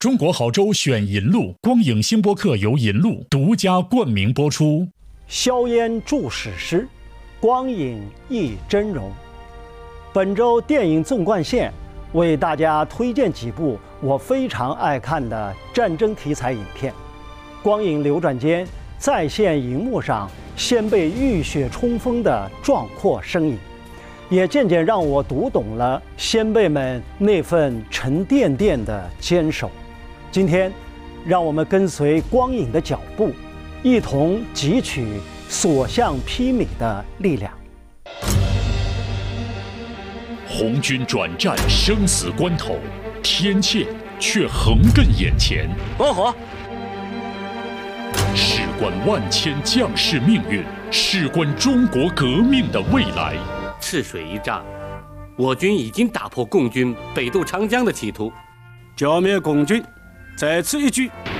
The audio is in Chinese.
中国好州选银路，光影新播客由银路独家冠名播出。 硝烟著史诗，光影忆峥嵘。本周电影纵贯线为大家推荐几部我非常爱看的战争题材影片。光影流转间，再现荧幕上先辈浴血冲锋的壮阔身影，也渐渐让我读懂了先辈们那份沉甸甸的坚守。今天，让我们跟随光影的脚步，一同汲取所向披靡的力量。 红军转战生死关头，天堑却横亘眼前。 往火！ 事关万千将士命运，事关中国革命的未来。 赤水一战，我军已经打破共军北渡长江的企图， 剿灭共军在此一举。